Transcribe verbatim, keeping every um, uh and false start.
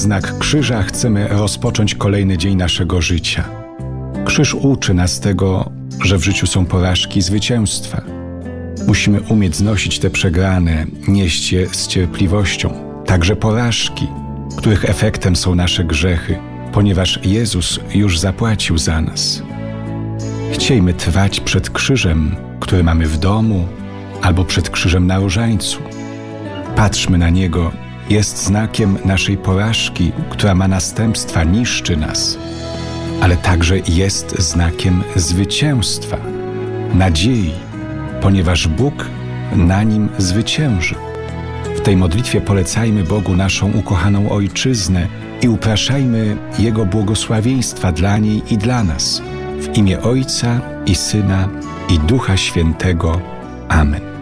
znak krzyża chcemy rozpocząć kolejny dzień naszego życia. Krzyż uczy nas tego, że w życiu są porażki i zwycięstwa. Musimy umieć znosić te przegrane, nieść je z cierpliwością, także porażki, których efektem są nasze grzechy, ponieważ Jezus już zapłacił za nas. Chciejmy trwać przed krzyżem, który mamy w domu, albo przed krzyżem na różańcu. Patrzmy na niego, jest znakiem naszej porażki, która ma następstwa, niszczy nas, ale także jest znakiem zwycięstwa, nadziei, ponieważ Bóg na nim zwycięży. W tej modlitwie polecajmy Bogu naszą ukochaną Ojczyznę i upraszajmy Jego błogosławieństwa dla niej i dla nas. W imię Ojca i Syna i Ducha Świętego. Amen.